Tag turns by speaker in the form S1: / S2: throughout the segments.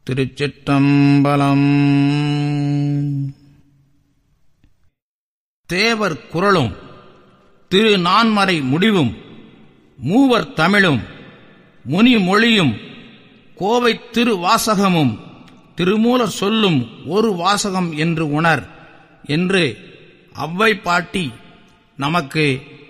S1: திருச்சிற்றம்பலம். தேவர் குறளும் திரு நான்மறை முடிவும் மூவர் தமிழும் முனிமொழியும் கோவை திருவாசகமும் திருமூலர் சொல்லும் ஒரு வாசகம் என்று உணர் என்று அவ்வை பாட்டி நமக்கு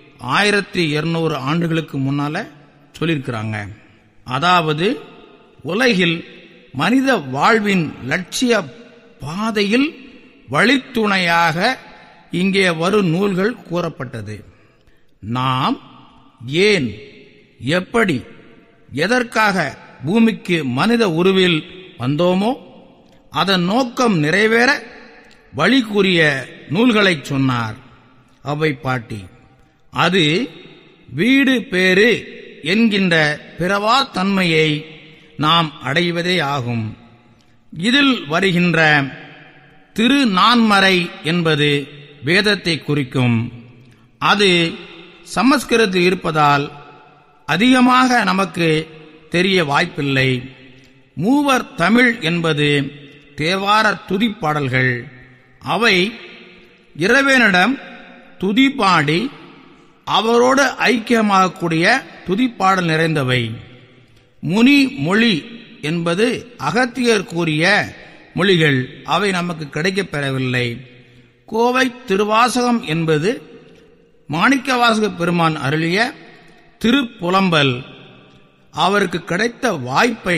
S1: 1200 ஆண்டுகளுக்கு முன்னால சொல்லியிருக்கிறாங்க. அதாவது உலகில் மனித வாழ்வின் லட்சிய பாதையில் வழித்துணையாக இங்கே வரும் நூல்கள் கூறப்பட்டது. நாம் ஏன், எப்படி, எதற்காக பூமிக்கு மனித உருவில் வந்தோமோ அதன் நோக்கம் நிறைவேற வழி கூறிய நூல்களை சொன்னார் அவ்வை பாட்டி. அது வீடு பேறு என்கின்ற பிறவா தன்மையை நாம் அடைவதே ஆகும். இதில் வருகின்ற திரு நான்மறை என்பது வேதத்தை குறிக்கும். அது சமஸ்கிருதத்தில் இருப்பதால் அதிகமாக நமக்கு தெரிய வாய்ப்பில்லை. மூவர் தமிழ் என்பது தேவார துதிப்பாடல்கள். அவை இறைவனிடம் துதிப்பாடி அவரோடு ஐக்கியமாகக்கூடிய துதிப்பாடல் நிறைந்தவை. முனி மொழி என்பது அகத்தியர் கூறிய மொழிகள். அவை நமக்கு கிடைக்கப் பெறவில்லை. கோவை திருவாசகம் என்பது மாணிக்கவாசக பெருமான் அருளிய திருப்புலம்பல். அவருக்கு கிடைத்த வாய்ப்பை,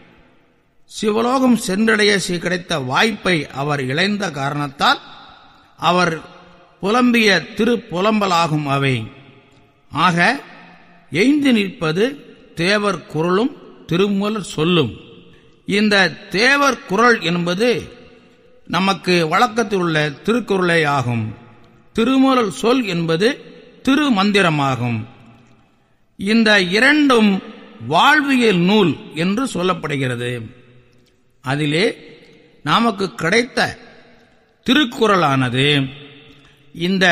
S1: சிவலோகம் சென்றடைய கிடைத்த வாய்ப்பை அவர் இழந்த காரணத்தால் அவர் புலம்பிய திருப்புலம்பலாகும் அவை. ஆக எய்ந்து நிற்பது தேவர் குறளும் திருமூலர் சொல்லும். இந்த தேவர் குறள் என்பது நமக்கு வழக்கத்தில் உள்ள திருக்குறளே ஆகும். திருமூலர் சொல் என்பது திருமந்திரமாகும். இந்த இரண்டும் வாழ்வியல் நூல் என்று சொல்லப்படுகிறது. அதிலே நமக்கு கிடைத்த திருக்குறளானது இந்த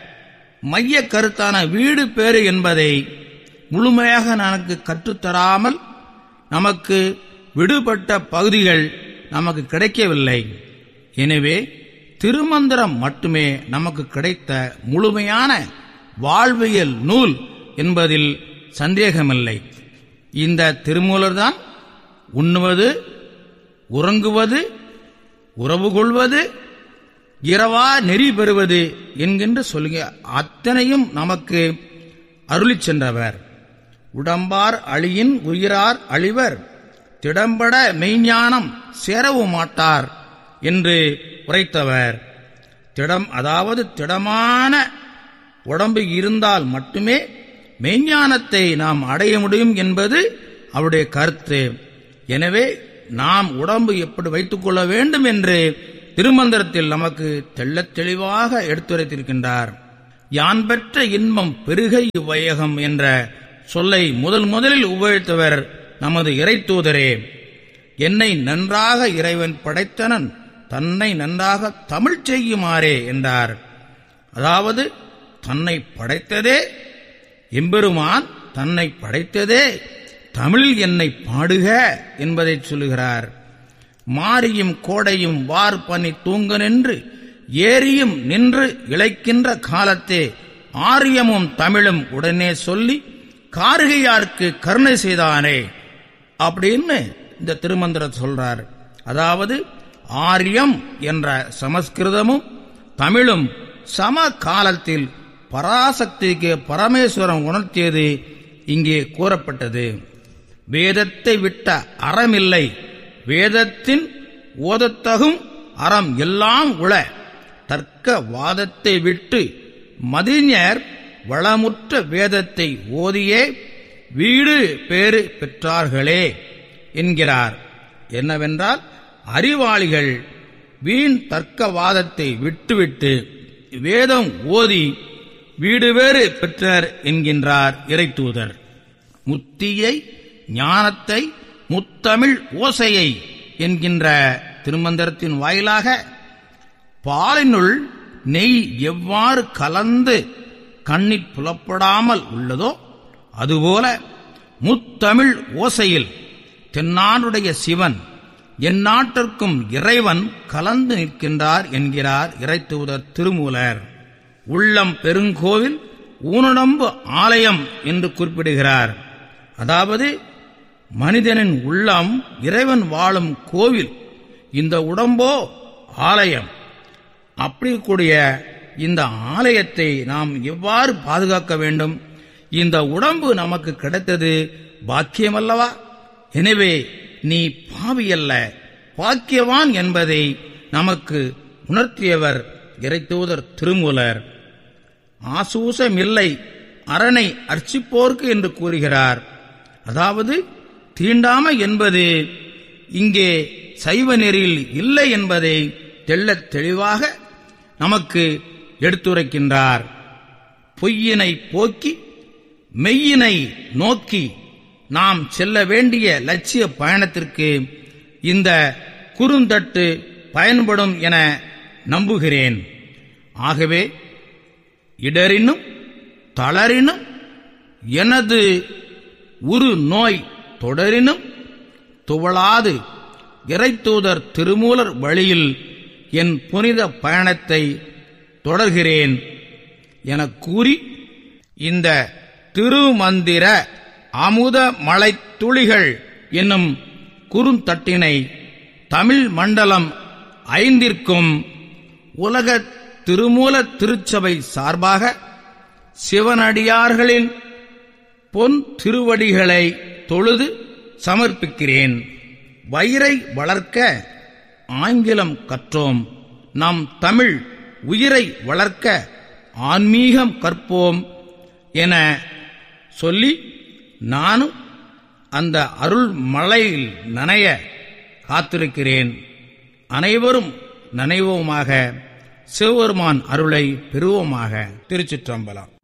S1: மைய கருத்தான வீடு பேறு என்பதை முழுமையாக நமக்கு கற்றுத்தராமல் நமக்கு விடுபட்ட பகுதிகள் நமக்கு கிடைக்கவில்லை. எனவே திருமந்திரம் மட்டுமே நமக்கு கிடைத்த முழுமையான வாழ்வியல் நூல் என்பதில் சந்தேகமில்லை. இந்த திருமூலர்தான் உண்ணுவது, உறங்குவது, உறவு கொள்வது, இரவா நெறி பெறுவது என்கின்ற சொல்லுங்க அத்தனையும் நமக்கு அருளிச் சென்றவர். உடம்பார் அழியின் உயிரார் அழிவர், திடம்பட மெய்ஞானம் சேரவும் மாட்டார் என்று உரைத்தவர். அதாவது திடமான உடம்பு இருந்தால் மட்டுமே மெய்ஞானத்தை நாம் அடைய முடியும் என்பது அவருடைய கருத்து. எனவே நாம் உடம்பு எப்படி வைத்துக் கொள்ள வேண்டும் என்று திருமந்திரத்தில் நமக்கு தெள்ளத் தெளிவாக எடுத்துரைத்திருக்கின்றார். யான் பெற்ற இன்பம் பெருகை இவ்வையகம் என்ற சொல்லை முதலில் உபயோகித்தவர் நமது இறைத்தூதரே. என்னை நன்றாக இறைவன் படைத்தனன், தன்னை நன்றாக தமிழ் செய்யுமாறே என்றார். அதாவது தன்னை படைத்ததே எம்பெருமான், தன்னை படைத்ததே தமிழில் என்னை பாடுக என்பதை சொல்லுகிறார். மாரியும் கோடையும் வார் பனி தூங்க நின்று ஏரியும் நின்று இழைக்கின்ற காலத்தே ஆரியமும் தமிழும் உடனே சொல்லி கார்கையார்க்கு கருணை செய்தானே அப்படின்னு இந்த திருமந்திரம் சொல்றார். அதாவது ஆரியம் என்ற சமஸ்கிருதமும் தமிழும் சம காலத்தில் பராசக்திக்கு பரமேஸ்வரன் உணர்த்தியது இங்கே கூறப்பட்டது. வேதத்தை விட்ட அறமில்லை, வேதத்தின் ஓதத்தகும் அறம் எல்லாம் உள, தர்க்க வாதத்தை விட்டு மதிஞர் வளமுற்ற வேதத்தை ஓதியே வீடு பேறு பெற்றார்களே என்கிறார். என்னவென்றால் அறிவாளிகள் வீண் தர்க்கவாதத்தை விட்டுவிட்டு வேதம் ஓதி வீடு வேறு பெற்றார் என்கின்றார் இறைத்தூதர். முத்தியை, ஞானத்தை, முத்தமிழ் ஓசையை என்கின்ற திருமந்திரத்தின் வாயிலாக பாலினுள் நெய் எவ்வாறு கலந்து கண்ணிற் புலப்படாமல் உள்ளதோ அதுபோல முத்தமிழ் ஓசையில் தென்னாடுடைய சிவன் என் நாட்டிற்கும் இறைவன் கலந்து நிற்கின்றார் என்கிறார் இறைத்தூதர் திருமூலர். உள்ளம் பெருங்கோவில் ஊனுடம்பு ஆலயம் என்று குறிப்பிடுகிறார். அதாவது மனிதனின் உள்ளம் இறைவன் வாழும் கோவில், இந்த உடம்போ ஆலயம். அப்படி கூடிய இந்த ஆலயத்தை நாம் எவ்வாறு பாதுகாக்க வேண்டும்? இந்த உடம்பு நமக்கு கிடைத்தது பாக்கியமல்லவா? எனவே நீ பாவியல்ல, பாக்கியவான் என்பதை நமக்கு உணர்த்தியவர் இறைத்தூதர் திருமூலர். ஆசூசமில்லை அரணை அர்ச்சிப்போர்க்கு என்று கூறுகிறார். அதாவது தீண்டாமை என்பது இங்கே சைவ நெறியில் இல்லை என்பதை தெள்ளத் தெளிவாக நமக்கு எடுத்துரைக்கின்றார். பொய்யினை போக்கி மெய்யினை நோக்கி நாம் செல்ல வேண்டிய லட்சிய பயணத்திற்கு இந்த குறுந்தட்டு பயன்படும் என நம்புகிறேன். ஆகவே இடரினும் தளரினும் எனது உரு நோய் தொடரினும் துவளாது இறைத்தூதர் திருமூலர் வழியில் என் புனித பயணத்தை தொடர்கிறேன் எனக் கூறி இந்த திருமந்திர அமுத மழைத் துளிகள் என்னும் குறுந்தட்டினை தமிழ் மண்டலம் 5ற்கும் உலக திருமூல திருச்சபை சார்பாக சிவனடியார்களின் பொன் திருவடிகளை தொழுது சமர்ப்பிக்கிறேன். வயிறை வளர்க்க ஆங்கிலம் கற்றோம், நம் தமிழ் உயிரை வளர்க்க ஆன்மீகம் கற்போம் என சொல்லி நானும் அந்த அருள் மழையில் நனைய காத்திருக்கிறேன். அனைவரும் நனைவோமாக, சிவபெருமான் அருளை பெறுவோமாக. திருச்சிற்றம்பலம்.